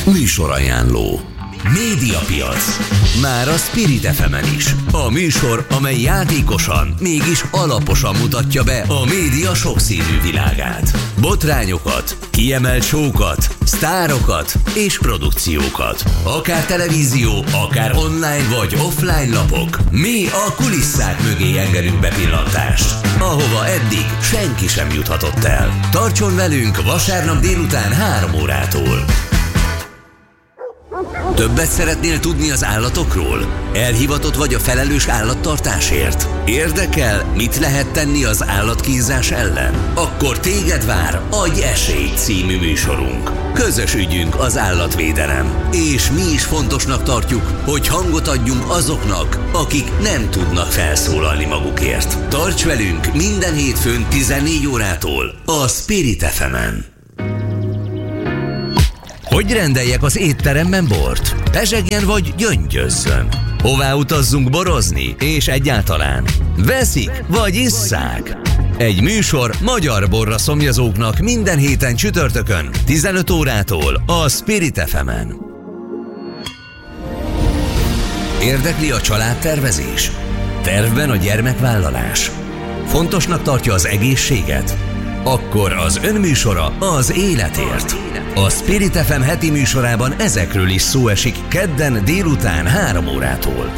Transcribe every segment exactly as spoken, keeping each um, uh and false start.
Műsorajánló. Médiapiac. Már a Spirit ef emen is. A műsor, amely játékosan, mégis alaposan mutatja be a média sokszínű világát. Botrányokat, kiemelt show-kat, sztárokat és produkciókat. Akár televízió, akár online vagy offline lapok. Mi a kulisszák mögé engedünk bepillantást, ahova eddig senki sem juthatott el. Tartson velünk vasárnap délután három órától. Többet szeretnél tudni az állatokról? Elhivatott vagy a felelős állattartásért? Érdekel, mit lehet tenni az állatkínzás ellen? Akkor téged vár Adj esélyt című műsorunk. Közös ügyünk az állatvédelem, és mi is fontosnak tartjuk, hogy hangot adjunk azoknak, akik nem tudnak felszólalni magukért. Tarts velünk minden hétfőn tizennégy órától a Spirit ef emen. Hogy rendeljek az étteremben bort? Pezsegjen vagy gyöngyözzön? Hová utazzunk borozni? És egyáltalán veszik vagy isszák? Egy műsor magyar borra szomjazóknak minden héten csütörtökön tizenöt órától a Spirit ef emen. Érdekli a családtervezés? Tervben a gyermekvállalás? Fontosnak tartja az egészséget? Akkor az önműsora az életért. A Spirit ef em heti műsorában ezekről is szó esik kedden délután három órától.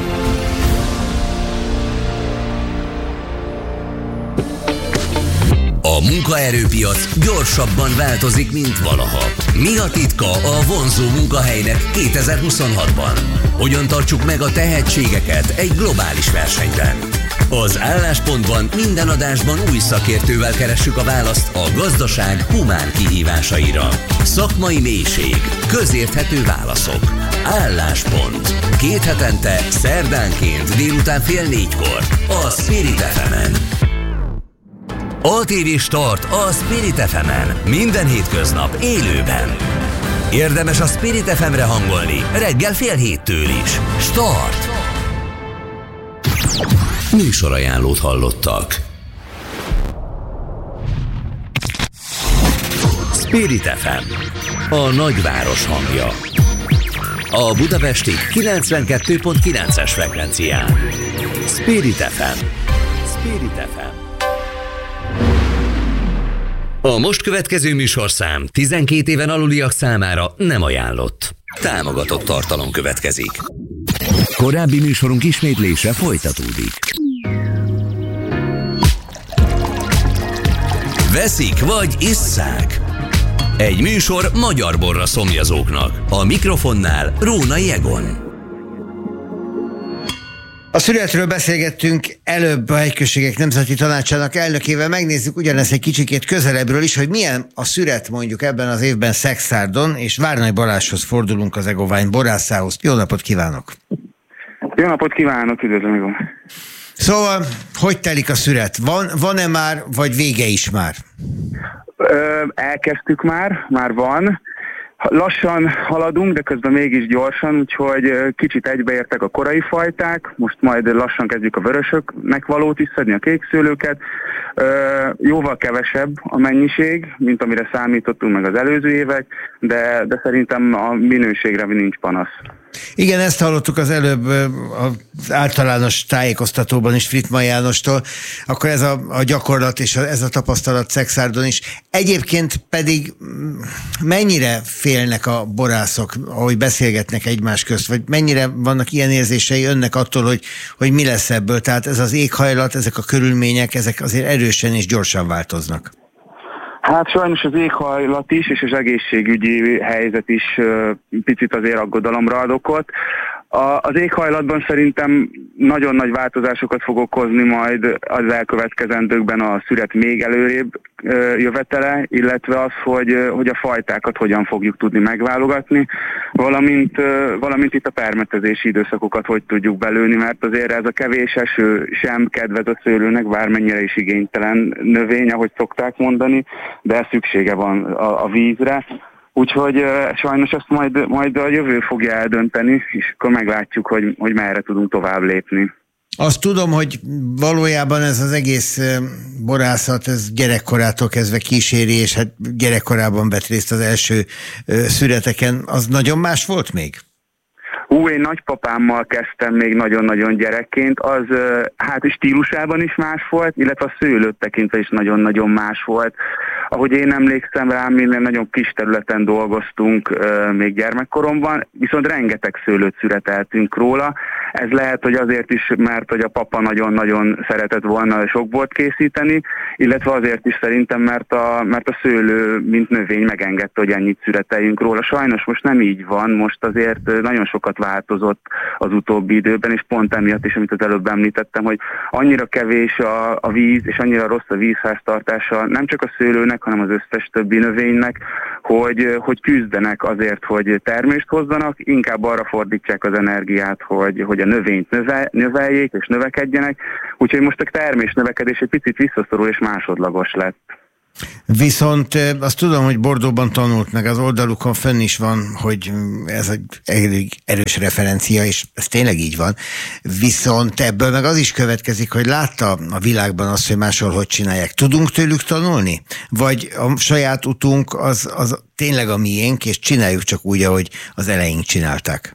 A munkaerőpiac gyorsabban változik, mint valaha. Mi a titka a vonzó munkahelynek kétezer-huszonhatban? Hogyan tartsuk meg a tehetségeket egy globális versenyben? Az Álláspontban minden adásban új szakértővel keressük a választ a gazdaság humán kihívásaira. Szakmai mélység, közérthető válaszok. Álláspont. Két hetente, szerdánként délután fél négykor a Spirit ef emen. á té vé Start a Spirit ef emen. Minden hétköznap élőben. Érdemes a Spirit ef emre hangolni reggel fél héttől is. Start! Műsorajánlót hallottak. Spirit ef em, a nagyváros hangja. A budapesti kilencvenkettő pont kilences frekvencián. Spirit ef em. Spirit ef em. A most következő műsorszám tizenkét éven aluliak számára nem ajánlott. Támogatott tartalom következik. Korábbi műsorunk ismétlése folytatódik. Veszik vagy isszák? Egy műsor magyar borra szomjazóknak. A mikrofonnál Rónai Egon. A szüretről beszélgettünk előbb a Hegyközségek Nemzeti Tanácsának elnökével, megnézzük ugyanezt egy kicsikét közelebbről is, hogy milyen a szüret mondjuk ebben az évben Szexárdon, és Várnai Balázshoz fordulunk, az Egovány borászához. Jó napot kívánok! Jó napot kívánok, üdvözlöm, Egon! Szóval, hogy telik a szüret? Van, van-e már, vagy vége is már? Ö, elkezdtük már, már van. Lassan haladunk, de közben mégis gyorsan, úgyhogy kicsit egybeértek a korai fajták, most majd lassan kezdjük a vörösöknek valót is szedni, a kékszőlőket. Jóval kevesebb a mennyiség, mint amire számítottunk meg az előző évek, de, de szerintem a minőségre nincs panasz. Igen, ezt hallottuk az előbb az általános tájékoztatóban is Frittmann Jánostól, akkor ez a, a gyakorlat és a, ez a tapasztalat Szexárdon is. Egyébként pedig mennyire félnek a borászok, ahogy beszélgetnek egymás közt, vagy mennyire vannak ilyen érzései önnek attól, hogy, hogy mi lesz ebből? Tehát ez az éghajlat, ezek a körülmények, ezek azért erősen és gyorsan változnak. Hát sajnos az éghajlat is, és az egészségügyi helyzet is uh, picit azért aggodalomra ad okot. A, az éghajlatban szerintem nagyon nagy változásokat fog okozni majd az elkövetkezendőkben a szüret még előrébb uh, jövetele, illetve az, hogy, uh, hogy a fajtákat hogyan fogjuk tudni megválogatni, valamint, uh, valamint itt a permetezési időszakokat hogy tudjuk belőni, mert azért ez a kevés eső sem kedvez a szőlőnek, bármennyire is igénytelen növény, ahogy szokták mondani, de szüksége van a, a vízre. Úgyhogy uh, sajnos ezt majd, majd a jövő fogja eldönteni, és akkor meglátjuk, hogy, hogy merre tudunk tovább lépni. Azt tudom, hogy valójában ez az egész borászat, ez gyerekkorától kezdve kíséri, és hát gyerekkorában vett részt az első szüreteken. Az nagyon más volt még? Hú, én nagypapámmal kezdtem még nagyon-nagyon gyerekként, az hát stílusában is más volt, illetve a szőlőt tekintve is nagyon-nagyon más volt. Ahogy én emlékszem rám, minden nagyon kis területen dolgoztunk uh, még gyermekkoromban, viszont rengeteg szőlőt szüreteltünk róla. Ez lehet, hogy azért is, mert hogy a papa nagyon-nagyon szeretett volna sok bort készíteni, illetve azért is szerintem, mert a, mert a szőlő, mint növény megengedte, hogy ennyit szüreteljünk róla. Sajnos most nem így van, most azért nagyon sokat változott az utóbbi időben, és pont emiatt is, amit az előbb említettem, hogy annyira kevés a, a víz, és annyira rossz a vízháztartása, nem csak a szőlőnek, hanem az összes többi növénynek, hogy, hogy küzdenek azért, hogy termést hozzanak, inkább arra fordítják az energiát, hogy, hogy a növényt növe, növeljék és növekedjenek, úgyhogy most a termés növekedés egy picit visszaszorul és másodlagos lett. Viszont azt tudom, hogy Bordeauxban tanult, meg az oldalukon fönn is van, hogy ez egy elég erős referencia, és ez tényleg így van. Viszont ebből meg az is következik, hogy látta a világban azt, hogy máshol hogy csinálják. Tudunk tőlük tanulni? Vagy a saját utunk az, az tényleg a miénk, és csináljuk csak úgy, ahogy az eleink csinálták?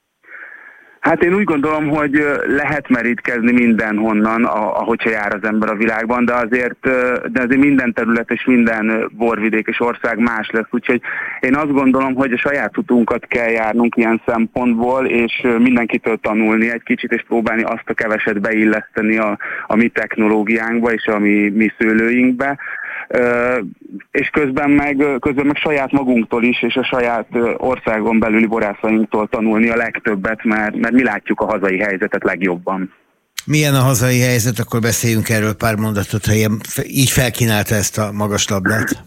Hát én úgy gondolom, hogy lehet merítkezni mindenhonnan, ahogyha jár az ember a világban, de azért, de azért minden terület és minden borvidék és ország más lesz, úgyhogy én azt gondolom, hogy a saját utunkat kell járnunk ilyen szempontból, és mindenkitől tanulni egy kicsit, és próbálni azt a keveset beilleszteni a, a mi technológiánkba és a mi, mi szőlőinkbe. Uh, és közben meg, közben meg saját magunktól is, és a saját országon belüli borászainktól tanulni a legtöbbet, mert, mert mi látjuk a hazai helyzetet legjobban. Milyen a hazai helyzet? Akkor beszéljünk erről pár mondatot, ha ilyen, így felkínálta ezt a magas labdát.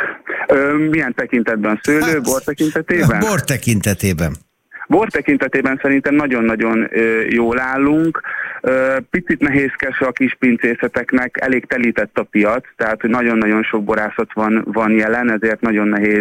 Uh, milyen tekintetben? Szőlő, hát, bor tekintetében? Bor tekintetében. Bor tekintetében szerintem nagyon-nagyon jól állunk. Picit nehézkes a kis pincészeteknek, elég telített a piac, tehát hogy nagyon-nagyon sok borászat van, van jelen, ezért nagyon nehéz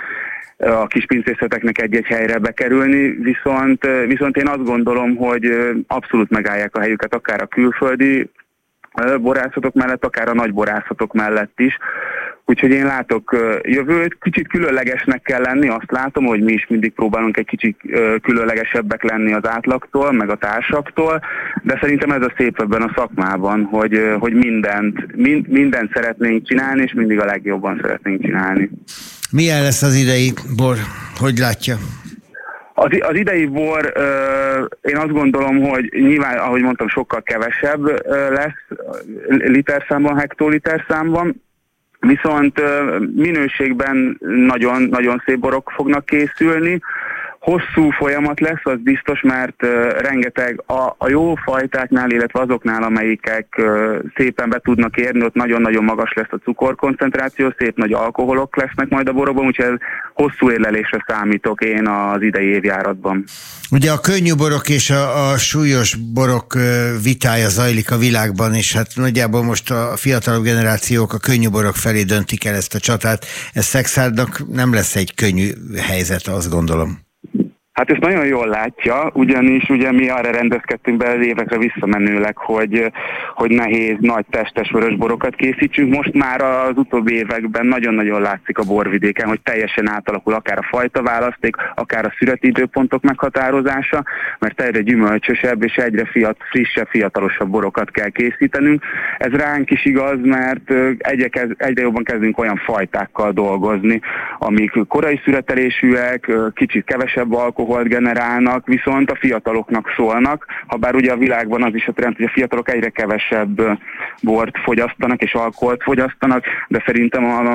a kis pincészeteknek egy-egy helyre bekerülni, viszont, viszont én azt gondolom, hogy abszolút megállják a helyüket akár a külföldi borászatok mellett, akár a nagy borászatok mellett is. Úgyhogy én látok jövőt, kicsit különlegesnek kell lenni, azt látom, hogy mi is mindig próbálunk egy kicsit különlegesebbek lenni az átlagtól, meg a társaktól, de szerintem ez a szép ebben a szakmában, hogy, hogy mindent, mind, mindent szeretnénk csinálni, és mindig a legjobban szeretnénk csinálni. Milyen lesz az idei bor? Hogy látja? Az, az idei bor, euh, én azt gondolom, hogy nyilván, ahogy mondtam, sokkal kevesebb euh, lesz literszámban, hektoliterszámban, viszont minőségben nagyon, nagyon szép borok fognak készülni. Hosszú folyamat lesz, az biztos, mert rengeteg a, a jó fajtáknál, illetve azoknál, amelyikek szépen be tudnak érni, ott nagyon-nagyon magas lesz a cukorkoncentráció, szép nagy alkoholok lesznek majd a borokban, úgyhogy hosszú érlelésre számítok én az idei évjáratban. Ugye a könnyű borok és a, a súlyos borok vitája zajlik a világban, és hát nagyjából most a fiatalabb generációk a könnyű borok felé döntik el ezt a csatát. Ez Szexárdnak nem lesz egy könnyű helyzet, azt gondolom. Hát ezt nagyon jól látja, ugyanis ugye mi arra rendezkedtünk be az évekre visszamenőleg, hogy, hogy nehéz, nagy testes vörösborokat készítsünk. Most már az utóbbi években nagyon-nagyon látszik a borvidéken, hogy teljesen átalakul akár a fajtaválaszték, akár a szüreti időpontok meghatározása, mert egyre gyümölcsösebb és egyre fiat, frissebb, fiatalosabb borokat kell készítenünk. Ez ránk is igaz, mert egyre, kez, egyre jobban kezdünk olyan fajtákkal dolgozni, amik korai szüretelésűek, kicsit kevesebb alkohol generálnak, viszont a fiataloknak szólnak, habár ugye a világban az is a trend, hogy a fiatalok egyre kevesebb bort fogyasztanak és alkoholt fogyasztanak, de szerintem a,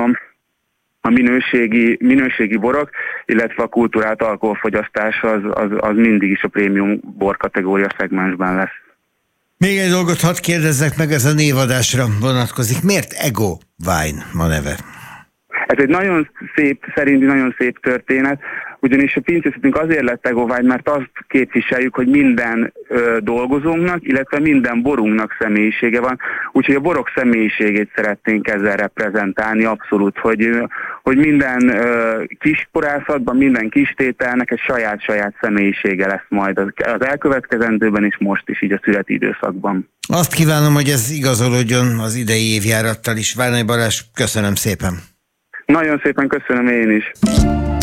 a minőségi, minőségi borok, illetve a kultúrált alkoholfogyasztás az, az, az mindig is a prémium bor kategória szegmensben lesz. Még egy dolgot hadd kérdezzek meg, ez a névadásra vonatkozik. Miért Ego Wine ma neve? Ez egy nagyon szép, szerintem nagyon szép történet, ugyanis a pincészetünk azért lett egovágy, mert azt képviseljük, hogy minden ö, dolgozónknak, illetve minden borunknak személyisége van, úgyhogy a borok személyiségét szeretnénk ezzel reprezentálni abszolút, hogy, hogy minden ö, kisporászatban, minden kistételnek egy saját-saját személyisége lesz majd az, az elkövetkezendőben és most is így a születi időszakban. Azt kívánom, hogy ez igazolódjon az idei évjárattal is. Várnai Balázs, köszönöm szépen! Nagyon szépen köszönöm én is!